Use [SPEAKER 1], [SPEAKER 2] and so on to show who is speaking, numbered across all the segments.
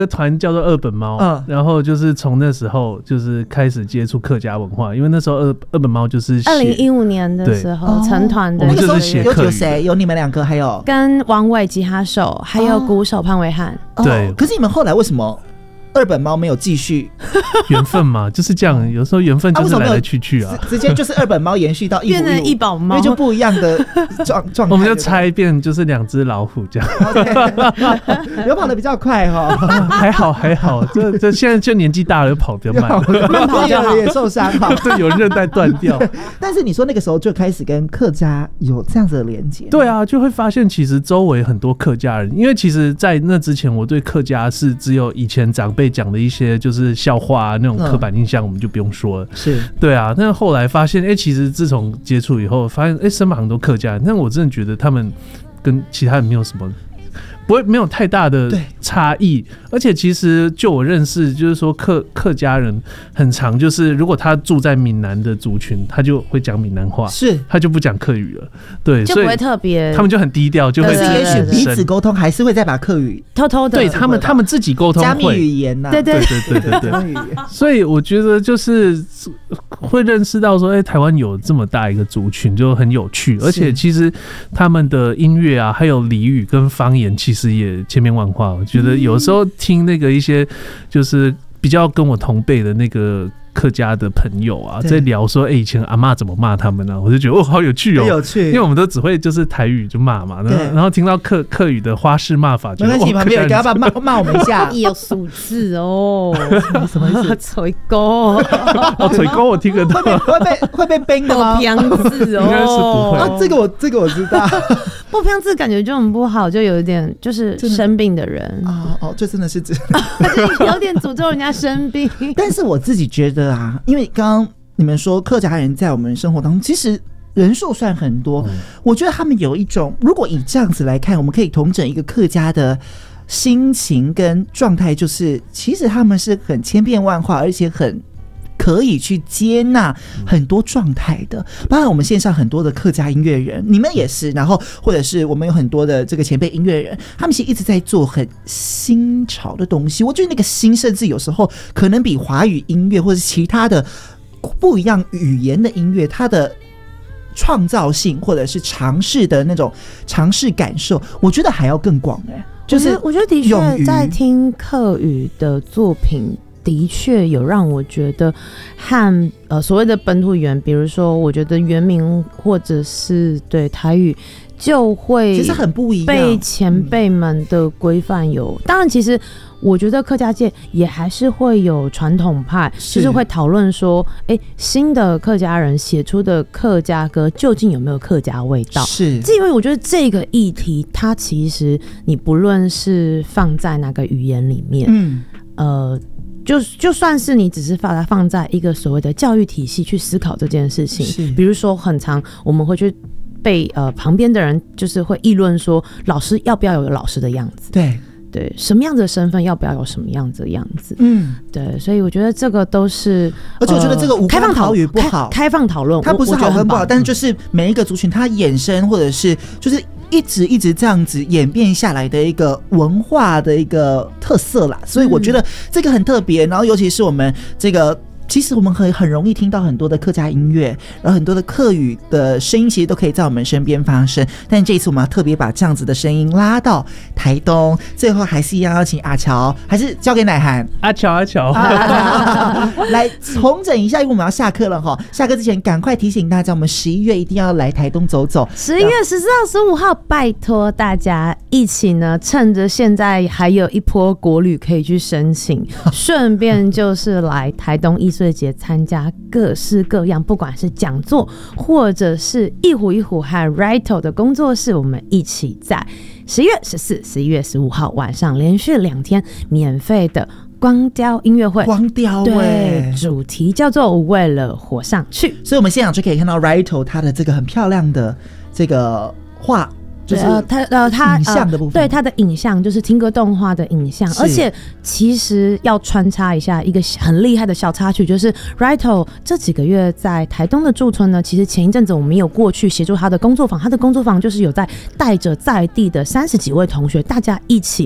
[SPEAKER 1] 团叫做二本猫，然后就是从那时候就是开始接触客家文化，因为那时候二本猫就是
[SPEAKER 2] 2015年的时候成团的，
[SPEAKER 1] 我们就是写客语。
[SPEAKER 3] 有谁？有你们2个，还有
[SPEAKER 2] 跟王伟吉他手，还有鼓手潘维翰。
[SPEAKER 1] 对，
[SPEAKER 3] 可是你们后来为什么二本猫没有继续？
[SPEAKER 1] 缘分嘛，就是这样。有时候缘分就是来来去去啊，
[SPEAKER 3] 直接就是二本猫延续到
[SPEAKER 2] 变成一宝猫，
[SPEAKER 3] 因为就不一样的状态。
[SPEAKER 1] 我们就拆变就是2只老虎这样。
[SPEAKER 3] 有跑得比较快哈，
[SPEAKER 1] 还好，这现在就年纪大了，就跑比较慢，
[SPEAKER 2] 慢跑就好，
[SPEAKER 3] 也受伤哈，
[SPEAKER 1] 对，有韧带断掉。
[SPEAKER 3] 但是你说那个时候就开始跟客家有这样子的连结，
[SPEAKER 1] 对啊，就会发现其实周围很多客家人，因为其实在那之前我对客家是只有以前长辈讲的一些就是笑话啊那种刻板印象，我们就不用说了。
[SPEAKER 3] 是，
[SPEAKER 1] 对啊。但是后来发现，其实自从接触以后，发现身旁很多客家人，但我真的觉得他们跟其他人没有什么。没有太大的差异，而且其实就我认识，就是说客家人很常就是如果他住在闽南的族群，他就会讲闽南话，
[SPEAKER 3] 是他
[SPEAKER 1] 就不讲客语了，对，
[SPEAKER 2] 就不会特别，
[SPEAKER 1] 他们就很低调，就会
[SPEAKER 3] 也许彼此沟通还是会再把客语
[SPEAKER 2] 偷偷的，
[SPEAKER 1] 对他们自己沟通
[SPEAKER 3] 加密语言呐，
[SPEAKER 2] 对，
[SPEAKER 1] 所以我觉得就是会认识到说，台湾有这么大一个族群就很有趣，而且其实他们的音乐啊，还有俚语跟方言，其实也千变万化。我觉得有时候听那个一些就是比较跟我同辈的那个客家的朋友啊，在聊说，以前阿嬷怎么骂他们呢？我就觉得好有趣哦，
[SPEAKER 3] 有趣，
[SPEAKER 1] 因为我们都只会就是台语就骂嘛，然后听到客语的花式骂法，
[SPEAKER 3] 没关系，旁边有人要不要骂我们一下？
[SPEAKER 2] 有数字哦，
[SPEAKER 3] 什么意思？
[SPEAKER 2] 吹歌
[SPEAKER 1] 吹歌我听得到，
[SPEAKER 3] 会被冰的吗？
[SPEAKER 2] 不偏字哦，
[SPEAKER 1] 应该是不会
[SPEAKER 3] 啊，这个我知道。
[SPEAKER 2] 不偏字感觉就很不好，就有一点就是生病的人
[SPEAKER 3] 这真的是
[SPEAKER 2] 有点诅咒人家生病。
[SPEAKER 3] 但是我自己觉得啊，因为刚刚你们说客家人在我们生活当中其实人数算很多，我觉得他们有一种，如果以这样子来看，我们可以统整一个客家的心情跟状态，就是其实他们是很千变万化，而且很可以去接纳很多状态的，包括我们线上很多的客家音乐人，你们也是，然后或者是我们有很多的这个前辈音乐人，他们其实一直在做很新潮的东西。我觉得那个新甚至有时候可能比华语音乐或者是其他的不一样语言的音乐，它的创造性或者是尝试的那种尝试感受，我觉得还要更广就是
[SPEAKER 2] 我觉得的确在听客语的作品。的确有让我觉得和所谓的本土语言，比如说我觉得原民或者是对台语就会
[SPEAKER 3] 其实很不一样，
[SPEAKER 2] 被前辈们的规范有。当然其实我觉得客家界也还是会有传统派，就是会讨论说新的客家人写出的客家歌究竟有没有客家味道，
[SPEAKER 3] 是
[SPEAKER 2] 因为我觉得这个议题它其实你不论是放在哪个语言里面就算是你只是把它放在一个所谓的教育体系去思考这件事情，比如说很常我们会去被旁边的人就是会议论说，老师要不要有老师的样子？对，什么样子的身份要不要有什么样子的样子？对，所以我觉得这个都是，
[SPEAKER 3] 而且我觉得这个无关好与不好，
[SPEAKER 2] 开放讨论，
[SPEAKER 3] 它不是好跟不好，但是就是每一个族群它衍生或者是就是一直这样子演变下来的一个文化的一个特色啦，所以我觉得这个很特别。然后尤其是我们这个。其实我们很容易听到很多的客家音乐，然后很多的客语的声音其实都可以在我们身边发生，但这一次我们要特别把这样子的声音拉到台东，最后还是一样邀请阿乔，还是交给乃涵。
[SPEAKER 1] 阿乔
[SPEAKER 3] 来重整一下，因为我们要下课了哈。下课之前赶快提醒大家，我们11月一定要来台东走走。
[SPEAKER 2] 11月14号、15号，拜托大家一起呢，趁着现在还有一波国旅可以去申请，顺便就是来台东艺术节参加各式各样，不管是讲座或者是一虎一虎和 Rito 的工作室，我们一起在11月14、11月15号晚上连续2天免费的光雕音乐会。
[SPEAKER 3] 光雕
[SPEAKER 2] 对，主题叫做为了活上去，
[SPEAKER 3] 所以我们现场就可以看到 Rito 他的这个很漂亮的这个画。就是
[SPEAKER 2] 他
[SPEAKER 3] 影像的部分，
[SPEAKER 2] 对他的影像就是听歌动画的影像，而且其实要穿插一下一个很厉害的小插曲，就是 Rito 这几个月在台东的驻村呢，其实前一阵子我们有过去协助他的工作坊，他的工作坊就是有带着在地的30几位同学，大家一起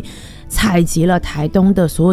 [SPEAKER 2] 采集了台东的所有